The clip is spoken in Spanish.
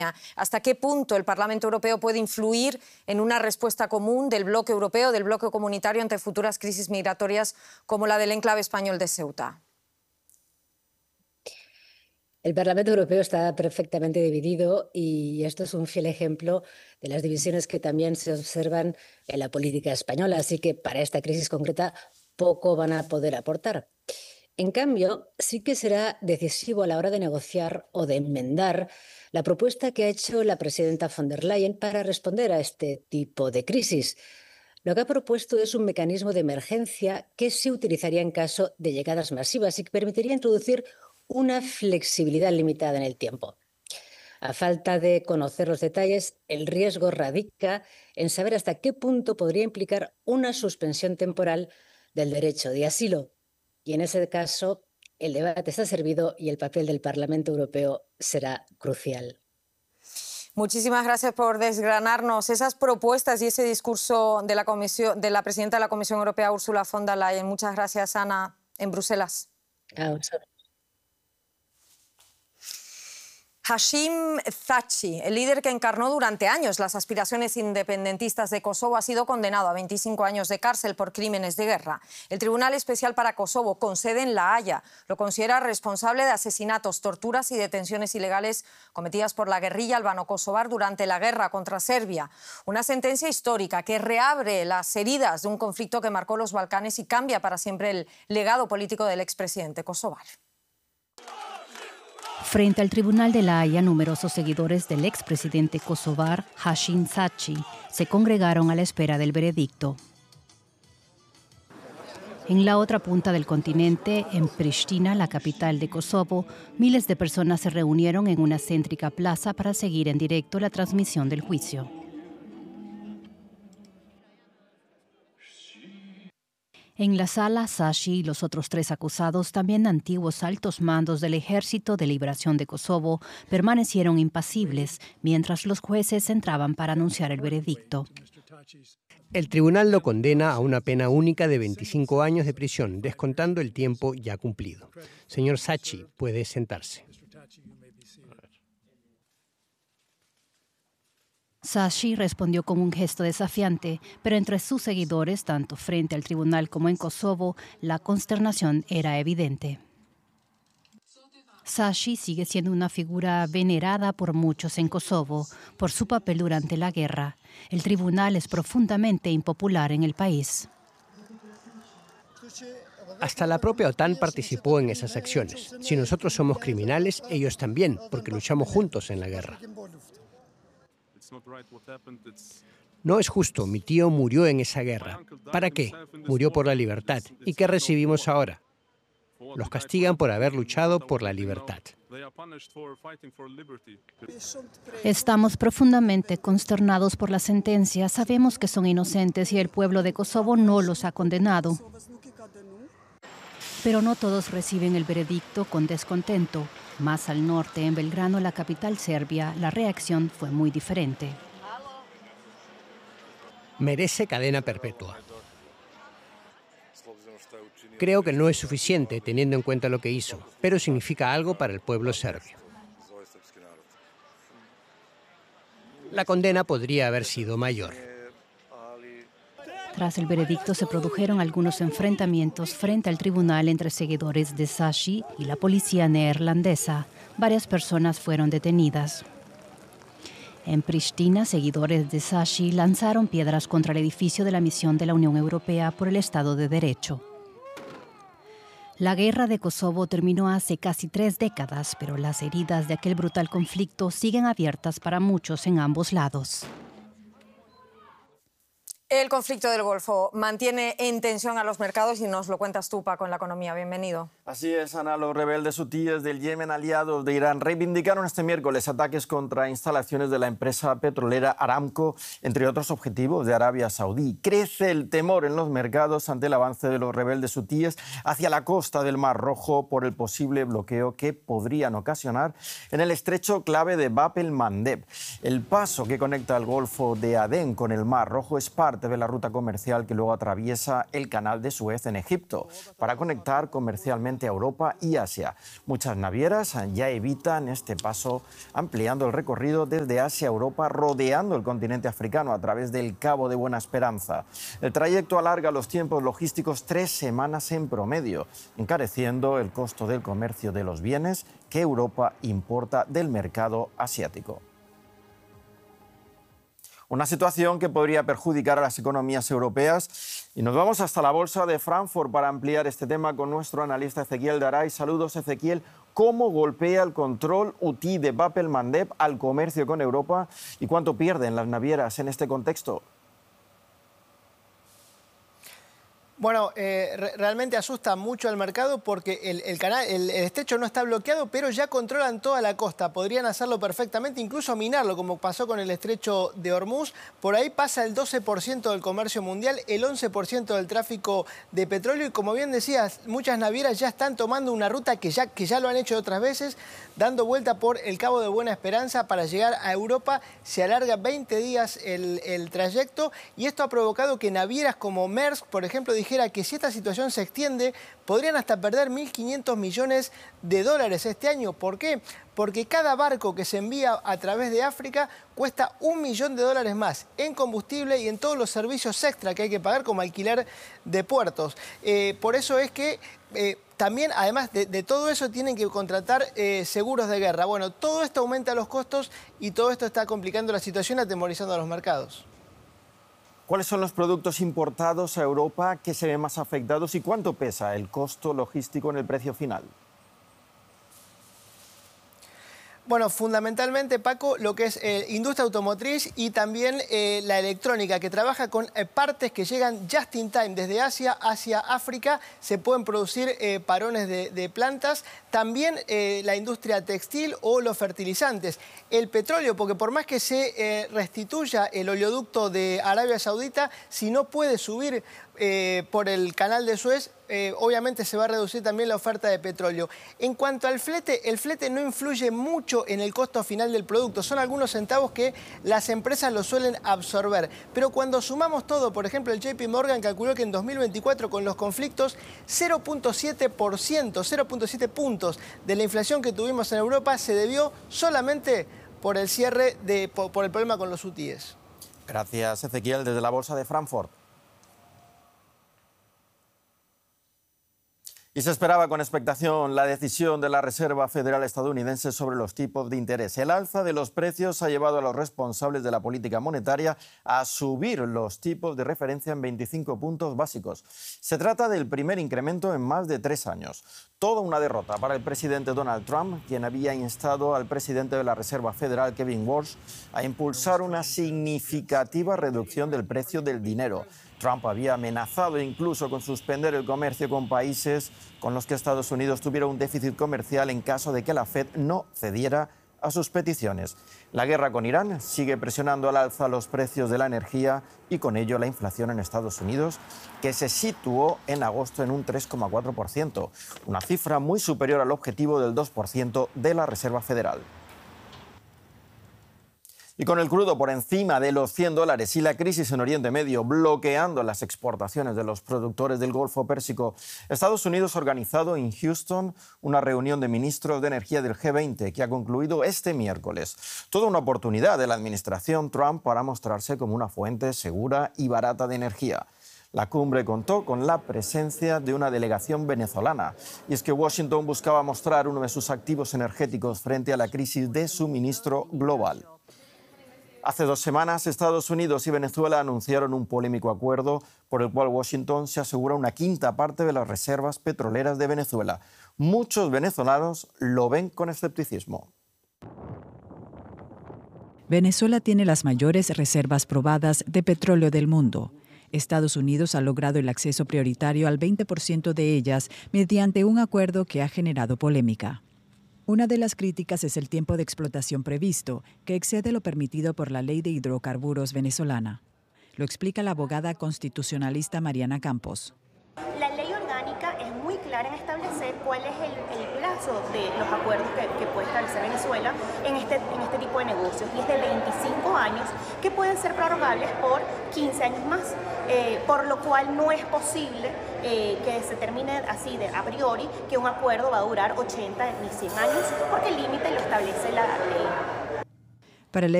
¿Hasta qué punto el Parlamento Europeo puede influir en una respuesta común del bloque europeo, del bloque comunitario ante futuras crisis migratorias como la del enclave español de Ceuta? El Parlamento Europeo está perfectamente dividido y esto es un fiel ejemplo de las divisiones que también se observan en la política española, así que para esta crisis concreta poco van a poder aportar. En cambio, sí que será decisivo a la hora de negociar o de enmendar la propuesta que ha hecho la presidenta von der Leyen para responder a este tipo de crisis. Lo que ha propuesto es un mecanismo de emergencia que se utilizaría en caso de llegadas masivas y que permitiría introducir una flexibilidad limitada en el tiempo. A falta de conocer los detalles, el riesgo radica en saber hasta qué punto podría implicar una suspensión temporal del derecho de asilo. Y en ese caso, el debate está servido y el papel del Parlamento Europeo será crucial. Muchísimas gracias por desgranarnos esas propuestas y ese discurso de la presidenta de la Comisión Europea, Ursula von der Leyen. Muchas gracias, Ana, en Bruselas. Hashim Thaçi, el líder que encarnó durante años las aspiraciones independentistas de Kosovo, ha sido condenado a 25 años de cárcel por crímenes de guerra. El Tribunal Especial para Kosovo, con sede en La Haya, lo considera responsable de asesinatos, torturas y detenciones ilegales cometidas por la guerrilla albano-kosovar durante la guerra contra Serbia. Una sentencia histórica que reabre las heridas de un conflicto que marcó los Balcanes y cambia para siempre el legado político del expresidente kosovar. Frente al Tribunal de La Haya, numerosos seguidores del expresidente kosovar Hashim Thaçi se congregaron a la espera del veredicto. En la otra punta del continente, en Pristina, la capital de Kosovo, miles de personas se reunieron en una céntrica plaza para seguir en directo la transmisión del juicio. En la sala, Thaçi y los otros 3 acusados, también antiguos altos mandos del Ejército de Liberación de Kosovo, permanecieron impasibles mientras los jueces entraban para anunciar el veredicto. El tribunal lo condena a una pena única de 25 años de prisión, descontando el tiempo ya cumplido. Señor Thaçi, puede sentarse. Thaçi respondió con un gesto desafiante, pero entre sus seguidores, tanto frente al tribunal como en Kosovo, la consternación era evidente. Thaçi sigue siendo una figura venerada por muchos en Kosovo por su papel durante la guerra. El tribunal es profundamente impopular en el país. Hasta la propia OTAN participó en esas acciones. Si nosotros somos criminales, ellos también, porque luchamos juntos en la guerra. No es justo, mi tío murió en esa guerra. ¿Para qué? Murió por la libertad. ¿Y qué recibimos ahora? Los castigan por haber luchado por la libertad. Estamos profundamente consternados por la sentencia. Sabemos que son inocentes y el pueblo de Kosovo no los ha condenado. Pero no todos reciben el veredicto con descontento. Más al norte, en Belgrano, la capital serbia, la reacción fue muy diferente. Merece cadena perpetua. Creo que no es suficiente teniendo en cuenta lo que hizo, pero significa algo para el pueblo serbio. La condena podría haber sido mayor. Tras el veredicto se produjeron algunos enfrentamientos frente al tribunal entre seguidores de Thaçi y la policía neerlandesa. Varias personas fueron detenidas. En Pristina, seguidores de Thaçi lanzaron piedras contra el edificio de la misión de la Unión Europea por el Estado de Derecho. La guerra de Kosovo terminó hace casi 3 décadas, pero las heridas de aquel brutal conflicto siguen abiertas para muchos en ambos lados. El conflicto del Golfo mantiene en tensión a los mercados y nos lo cuentas tú, Paco, en La Economía. Bienvenido. Así es, Ana. Los rebeldes hutíes del Yemen, aliados de Irán, reivindicaron este miércoles ataques contra instalaciones de la empresa petrolera Aramco, entre otros objetivos de Arabia Saudí. Crece el temor en los mercados ante el avance de los rebeldes hutíes hacia la costa del Mar Rojo por el posible bloqueo que podrían ocasionar en el estrecho clave de Bab el-Mandeb. El paso que conecta el Golfo de Adén con el Mar Rojo es parte parte de la ruta comercial que luego atraviesa el canal de Suez en Egipto para conectar comercialmente a Europa y Asia. Muchas navieras ya evitan este paso, ampliando el recorrido desde Asia a Europa, rodeando el continente africano a través del Cabo de Buena Esperanza. El trayecto alarga los tiempos logísticos 3 semanas en promedio, encareciendo el costo del comercio de los bienes que Europa importa del mercado asiático. Una situación que podría perjudicar a las economías europeas. Y nos vamos hasta la Bolsa de Frankfurt para ampliar este tema con nuestro analista Ezequiel Daray. Saludos, Ezequiel. ¿Cómo golpea el control UTI de Bab el-Mandeb al comercio con Europa y cuánto pierden las navieras en este contexto? Bueno, realmente asusta mucho al mercado porque el estrecho no está bloqueado, pero ya controlan toda la costa. Podrían hacerlo perfectamente, incluso minarlo, como pasó con el estrecho de Hormuz. Por ahí pasa el 12% del comercio mundial, el 11% del tráfico de petróleo. Y como bien decías, muchas navieras ya están tomando una ruta que ya lo han hecho otras veces, dando vuelta por el Cabo de Buena Esperanza para llegar a Europa. Se alarga 20 días el trayecto y esto ha provocado que navieras como Maersk, por ejemplo, dijera que si esta situación se extiende, podrían hasta perder 1.500 millones de dólares este año. ¿Por qué? Porque cada barco que se envía a través de África cuesta $1 millón más en combustible y en todos los servicios extra que hay que pagar, como alquiler de puertos. Por eso es que también, además de todo eso, tienen que contratar seguros de guerra. Bueno, todo esto aumenta los costos y todo esto está complicando la situación, atemorizando a los mercados. ¿Cuáles son los productos importados a Europa que se ven más afectados y cuánto pesa el costo logístico en el precio final? Bueno, fundamentalmente, Paco, lo que es industria automotriz y también la electrónica, que trabaja con partes que llegan just in time desde Asia hacia África. Se pueden producir parones de plantas. También la industria textil o los fertilizantes. El petróleo, porque por más que se restituya el oleoducto de Arabia Saudita, si no puede subir por el canal de Suez, obviamente se va a reducir también la oferta de petróleo. En cuanto al flete, el flete no influye mucho en el costo final del producto. Son algunos centavos que las empresas lo suelen absorber. Pero cuando sumamos todo, por ejemplo, el JP Morgan calculó que en 2024 con los conflictos 0.7 puntos de la inflación que tuvimos en Europa se debió solamente por el cierre, por el problema con los hutíes. Gracias, Ezequiel, desde la Bolsa de Frankfurt. Y se esperaba con expectación la decisión de la Reserva Federal estadounidense sobre los tipos de interés. El alza de los precios ha llevado a los responsables de la política monetaria a subir los tipos de referencia en 25 puntos básicos. Se trata del primer incremento en más de 3 años. Toda una derrota para el presidente Donald Trump, quien había instado al presidente de la Reserva Federal, Kevin Warsh, a impulsar una significativa reducción del precio del dinero. Trump había amenazado incluso con suspender el comercio con países con los que Estados Unidos tuviera un déficit comercial en caso de que la Fed no cediera a sus peticiones. La guerra con Irán sigue presionando al alza los precios de la energía y con ello la inflación en Estados Unidos, que se situó en agosto en un 3,4%, una cifra muy superior al objetivo del 2% de la Reserva Federal. Y con el crudo por encima de los $100 y la crisis en Oriente Medio bloqueando las exportaciones de los productores del Golfo Pérsico, Estados Unidos ha organizado en Houston una reunión de ministros de energía del G20 que ha concluido este miércoles. Toda una oportunidad de la administración Trump para mostrarse como una fuente segura y barata de energía. La cumbre contó con la presencia de una delegación venezolana. Y es que Washington buscaba mostrar uno de sus activos energéticos frente a la crisis de suministro global. Hace 2 semanas, Estados Unidos y Venezuela anunciaron un polémico acuerdo por el cual Washington se asegura una 1/5 parte de las reservas petroleras de Venezuela. Muchos venezolanos lo ven con escepticismo. Venezuela tiene las mayores reservas probadas de petróleo del mundo. Estados Unidos ha logrado el acceso prioritario al 20% de ellas mediante un acuerdo que ha generado polémica. Una de las críticas es el tiempo de explotación previsto, que excede lo permitido por la Ley de Hidrocarburos venezolana. Lo explica la abogada constitucionalista Mariana Campos. La ley orgánica es muy clara clara en establecer cuál es el plazo de los acuerdos que puede establecer Venezuela en este tipo de negocios, y es de 25 años que pueden ser prorrogables por 15 años más, por lo cual no es posible que se termine así de a priori que un acuerdo va a durar 80 ni 100 años, porque el límite lo establece la ley. Para el